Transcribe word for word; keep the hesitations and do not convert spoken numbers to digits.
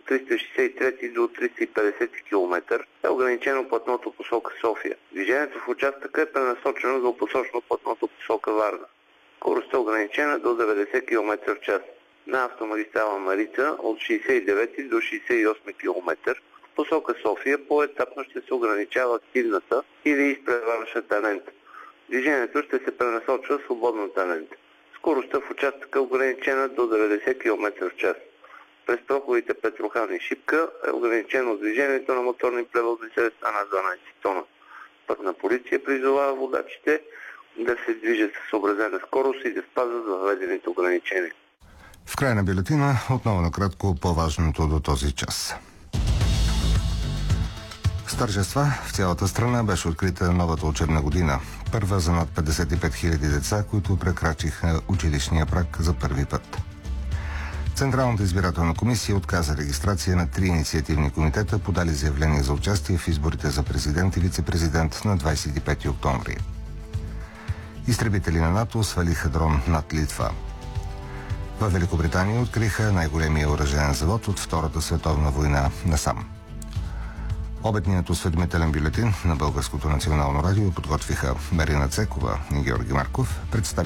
от триста шейсет и трети до триста и петдесети километър е ограничено платното посока София. Движението в участъка е пренасочено за посочено платното посока Варна. Скоростта е ограничена до деветдесет километра в час. На автомагистрала Марица от шейсет и девети до шейсет и осми километър в посока София поетапно ще се ограничава активната или изпреварващата лента. Движението ще се пренасочва в свободната лента. Скоростта в участъка е ограничена до деветдесет километра в час. През проходите Петрохан и Шипка е ограничено движението на моторни превозни средства на дванадесет тона. Пътна полиция призовава водачите да се движат със съобразена скорост и да спазват въведените ограничения. В края на бюлетина отново накратко по-важното до този час. С тържества в цялата страна беше открита новата учебна година. Първа за над петдесет и пет хиляди деца, които прекрачиха училищния праг за първи път. Централната избирателна комисия отказа регистрация на три инициативни комитета, подали заявление за участие в изборите за президент и вице-президент на двадесет и пети октомври. Изтребители на НАТО свалиха дрон над Литва. В Великобритания откриха най-големия оръжеен завод от Втората световна война насам. Обедният осведомителен бюлетин на Българското национално радио подготвиха Марина Цекова и Георги Марков. Представи